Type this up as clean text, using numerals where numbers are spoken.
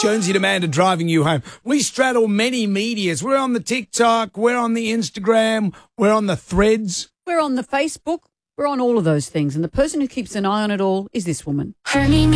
Jonesy and Amanda driving you home. We straddle many medias. We're on the TikTok. We're on the Instagram. We're on the Threads. We're on the Facebook. We're on all of those things. And the person who keeps an eye on it all is this woman.